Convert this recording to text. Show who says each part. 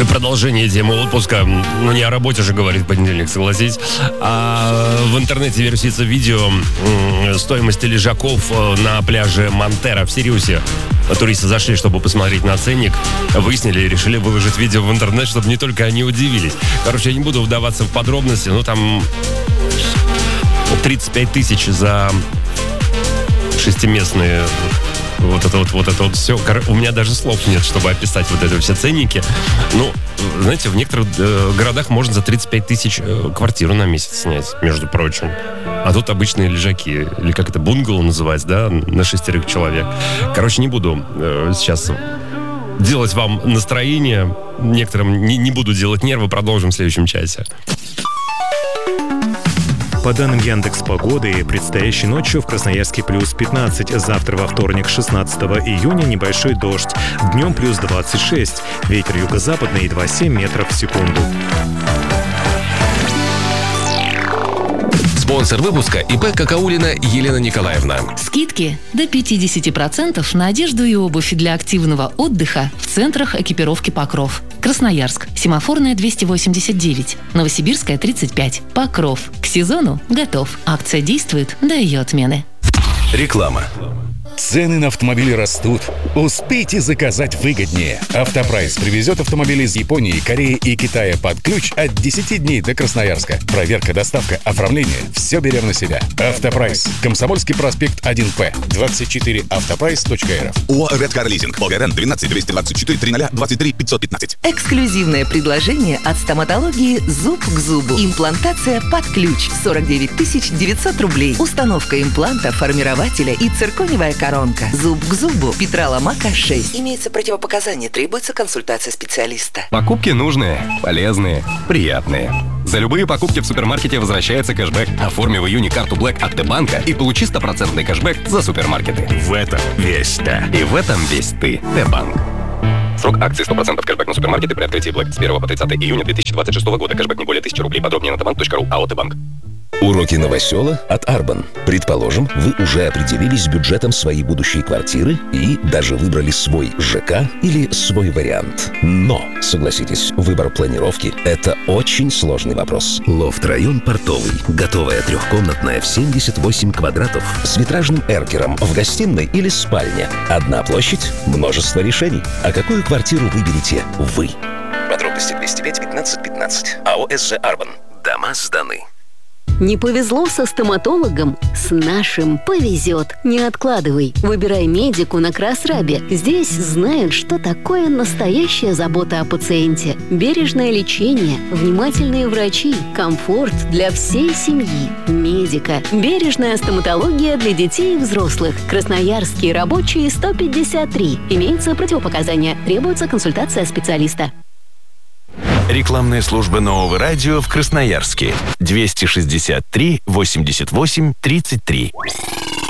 Speaker 1: Продолжение темы отпуска. Ну, не о работе же говорит понедельник, согласись. А в интернете вирусится видео стоимости лежаков на пляже Монтера в Сириусе. Туристы зашли, чтобы посмотреть на ценник, выяснили и решили выложить видео в интернет, чтобы не только они удивились. Короче, я не буду вдаваться в подробности, но там 35 тысяч за шестиместные... Вот это все. У меня даже слов нет, чтобы описать вот эти все ценники. Ну, знаете, в некоторых городах можно за 35 тысяч квартиру на месяц снять, между прочим. А тут обычные лежаки, или как это, бунгало называется, да, на 6 человек. Короче, не буду сейчас делать вам настроение. Некоторым не буду делать нервы. Продолжим в следующем часе.
Speaker 2: По данным Яндекс.Погоды, предстоящей ночью в Красноярске плюс 15, завтра во вторник 16 июня небольшой дождь, днем плюс 26, ветер юго-западный 2,7 метров в секунду.
Speaker 3: Спонсор выпуска ИП Какаулина Елена Николаевна.
Speaker 4: Скидки до 50% на одежду и обувь для активного отдыха в центрах экипировки «Покров». Красноярск. Семафорная 289. Новосибирская 35. Покров. К сезону готов. Акция действует до ее отмены.
Speaker 3: Реклама.
Speaker 5: Цены на автомобили растут. Успейте заказать выгоднее. Автопрайс привезет автомобили из Японии, Кореи и Китая под ключ от 10 дней до Красноярска. Проверка, доставка, оформление – все берем на себя. Автопрайс. Комсомольский проспект 1П. 24автопрайс.рф.
Speaker 6: ОАО «Red Car Leasing». Волгоград 12 224 30 23 515.
Speaker 7: Эксклюзивное предложение от стоматологии «Зуб к зубу». Имплантация под ключ. 49 900 рублей. Установка импланта, формирователя и циркониевая коронка. Зуб к зубу. Петра Ломака, 6. Имеется противопоказание. Требуется консультация специалиста.
Speaker 3: Покупки нужные, полезные, приятные. За любые покупки в супермаркете возвращается кэшбэк. Оформи в июне карту Black от Т-банка и получи 100% кэшбэк за супермаркеты.
Speaker 5: В этом весь ты.
Speaker 3: И в этом весь ты. Т-банк. Срок акции 100% кэшбэк на супермаркеты при открытии Black с 1 по 30 июня 2026 года. Кэшбэк не более 1000 рублей. Подробнее на tbank.ru. АО «Т-банк».
Speaker 8: Уроки новосела от Арбан. Предположим, вы уже определились с бюджетом своей будущей квартиры и даже выбрали свой ЖК или свой вариант. Но, согласитесь, выбор планировки – это очень сложный вопрос. Лофт-район Портовый. Готовая трехкомнатная в 78 квадратов с витражным эркером в гостиной или спальне. Одна площадь, множество решений. А какую квартиру выберете вы? Подробности 205 15 15. АО «СЖ Арбан». Дома сданы.
Speaker 9: Не повезло со стоматологом? С нашим повезет. Не откладывай. Выбирай медику на Красрабе. Здесь знают, что такое настоящая забота о пациенте. Бережное лечение, внимательные врачи, комфорт для всей семьи. Медика. Бережная стоматология для детей и взрослых. Красноярские рабочие 153. Имеются противопоказания. Требуется консультация специалиста.
Speaker 10: Рекламная служба Нового радио в Красноярске. 263 88 33.